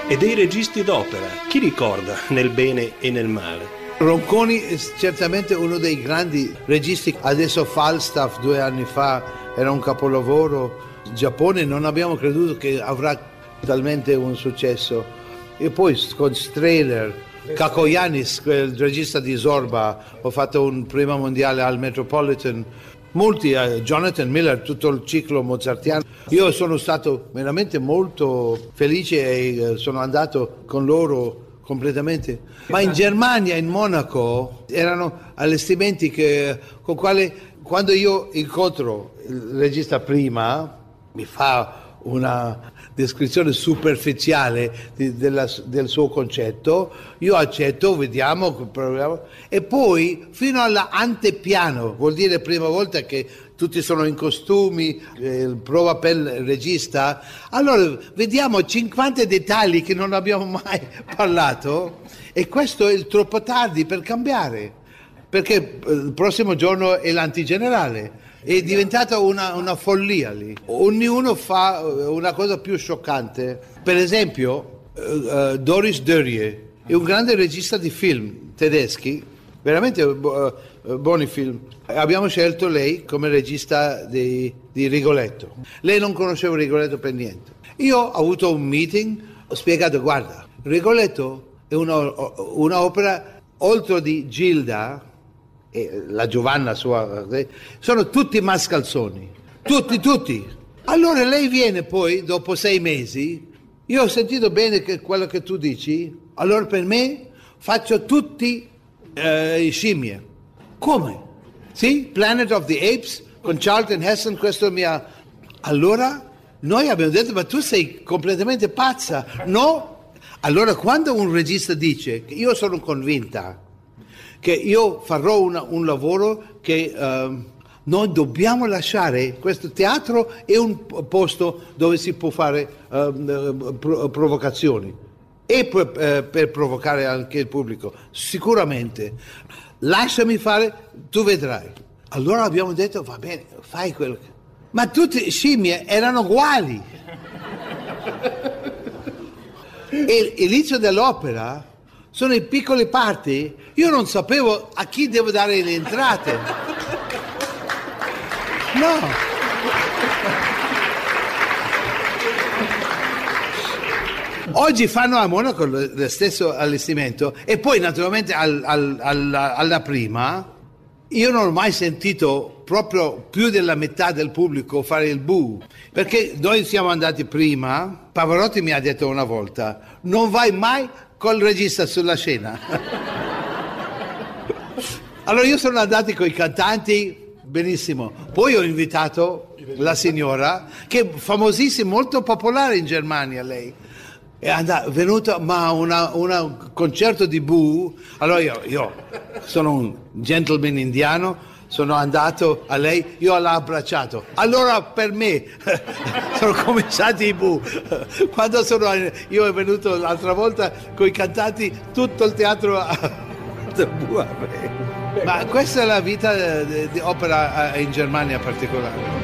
E dei registi d'opera, chi ricorda nel bene e nel male? Ronconi è certamente uno dei grandi registi. Adesso Falstaff 2 anni fa era un capolavoro. In Giappone non abbiamo creduto che avrà talmente un successo. E poi con Strehler, Kakoyannis, il regista di Zorba, ho fatto un primo mondiale al Metropolitan. Molti, Jonathan Miller, tutto il ciclo mozartiano. Io sono stato veramente molto felice e sono andato con loro completamente. Ma in Germania, in Monaco, erano allestimenti con quale, quando io incontro il regista prima, mi fa una descrizione superficiale del suo concetto, io accetto, vediamo, proviamo, e poi fino all'antepiano, vuol dire prima volta che tutti sono in costumi, prova per il regista, allora vediamo 50 dettagli che non abbiamo mai parlato, e questo è troppo tardi per cambiare, perché il prossimo giorno è l'antigenerale. È diventata una follia lì. Ognuno fa una cosa più scioccante. Per esempio, Doris Dörrie è un grande regista di film tedeschi, veramente buoni film. Abbiamo scelto lei come regista di Rigoletto. Lei non conosceva Rigoletto per niente. Io ho avuto un meeting, ho spiegato, guarda, Rigoletto è un'opera oltre di Gilda, e la Giovanna sua, sono tutti mascalzoni, tutti. Allora lei viene poi, dopo 6 mesi, io ho sentito bene quello che tu dici, allora per me faccio tutti i scimmie. Come? Sì, Planet of the Apes, con Charlton Heston, questo mi ha... Allora noi abbiamo detto, ma tu sei completamente pazza, no? Allora quando un regista dice, che io sono convinta, che io farò un lavoro che noi dobbiamo lasciare, questo teatro è un posto dove si può fare provocazioni e per provocare anche il pubblico, sicuramente. Lasciami fare, tu vedrai. Allora abbiamo detto, va bene, fai quello che... Ma tutte le scimmie erano uguali. E l'inizio dell'opera sono in piccole parti, io non sapevo a chi devo dare le entrate. No. Oggi fanno a Monaco lo stesso allestimento e poi naturalmente alla prima io non ho mai sentito proprio più della metà del pubblico fare il bu, perché noi siamo andati prima. Pavarotti mi ha detto una volta, non vai mai col regista sulla scena. Allora io sono andato con i cantanti, benissimo. Poi ho invitato la signora, che è famosissima, molto popolare in Germania lei. È venuta, ma un concerto di bu. Allora io sono un gentleman indiano, sono andato a lei, io l'ho abbracciato. Allora per me sono cominciati i bu. Quando io sono venuto l'altra volta con i cantanti, tutto il teatro ha fatto bu a me. Ma questa è la vita di opera in Germania in particolare.